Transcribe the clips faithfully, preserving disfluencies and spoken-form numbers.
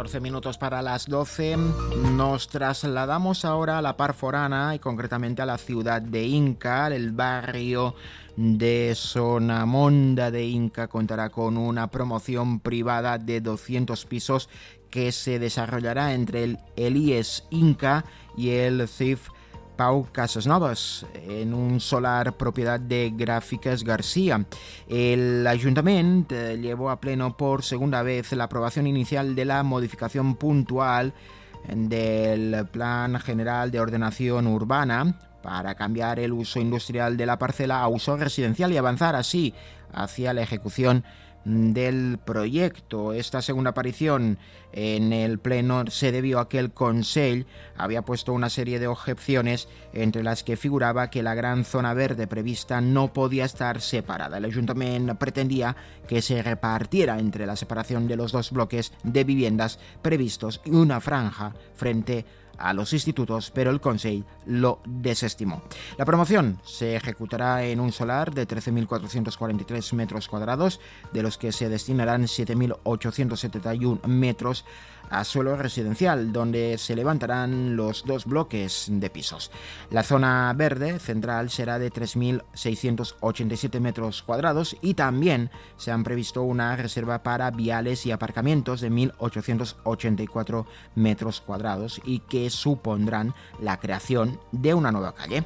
catorce minutos para las doce. Nos trasladamos ahora a la Part Forana y concretamente a la ciudad de Inca. El barrio de Sonamonda de Inca contará con una promoción privada de doscientos pisos que se desarrollará entre el Elies Inca y el C I F Pau Casasnovas, en un solar propiedad de Gràfiques García. El Ayuntamiento llevó a pleno por segunda vez la aprobación inicial de la modificación puntual del Plan General de Ordenación Urbana para cambiar el uso industrial de la parcela a uso residencial y avanzar así hacia la ejecución del proyecto. Esta segunda aparición en el Pleno se debió a que el Consell había puesto una serie de objeciones, entre las que figuraba que la gran zona verde prevista no podía estar separada. El Ayuntamiento pretendía que se repartiera entre la separación de los dos bloques de viviendas previstos y una franja frente a los institutos, pero el Consell lo desestimó. La promoción se ejecutará en un solar de trece mil cuatrocientos cuarenta y tres metros cuadrados, de los que se destinarán siete mil ochocientos setenta y uno metros a suelo residencial, donde se levantarán los dos bloques de pisos. La zona verde central será de tres mil seiscientos ochenta y siete metros cuadrados y también se han previsto una reserva para viales y aparcamientos de mil ochocientos ochenta y cuatro metros cuadrados y que supondrán la creación de una nueva calle.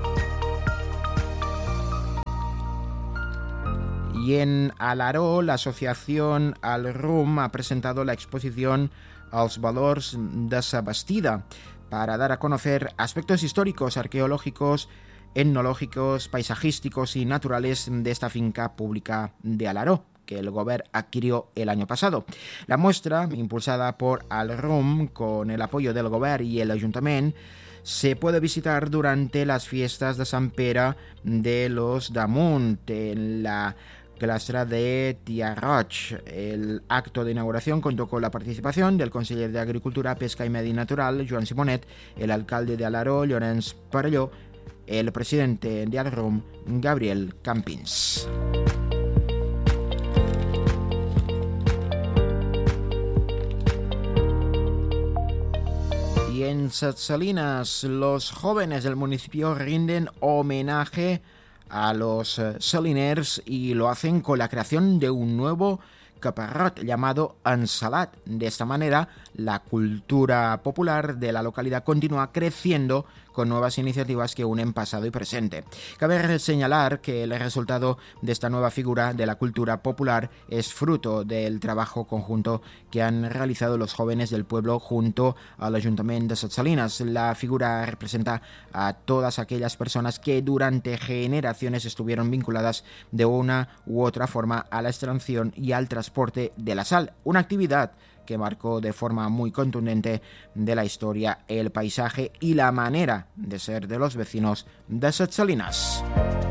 Y en Alaró, la asociación Al Rum ha presentado la exposición Els valors de sa Bastida para dar a conocer aspectos históricos, arqueológicos, etnológicos, paisajísticos y naturales de esta finca pública de Alaró, que el Govern adquirió el año pasado. La muestra, impulsada por Al Rum con el apoyo del Govern y el Ayuntamiento, se puede visitar durante las fiestas de Sant Pere de los Damunt en la Clastra de Tiarroch. El acto de inauguración contó con la participación del conseller de Agricultura, Pesca y Medi Natural, Joan Simonet, el alcalde de Alaró, Llorenç Parelló, el presidente de Al Rum, Gabriel Campins. Y en Ses Salines, los jóvenes del municipio rinden homenaje a los saliners y lo hacen con la creación de un nuevo caparrot llamado Ensalat. De esta manera, la cultura popular de la localidad continúa creciendo con nuevas iniciativas que unen pasado y presente. Cabe señalar que el resultado de esta nueva figura de la cultura popular es fruto del trabajo conjunto que han realizado los jóvenes del pueblo junto al Ayuntamiento de Ses Salines. La figura representa a todas aquellas personas que durante generaciones estuvieron vinculadas de una u otra forma a la extracción y al transporte de la sal, una actividad que marcó de forma muy contundente de la historia, el paisaje y la manera de ser de los vecinos de Ses Salines.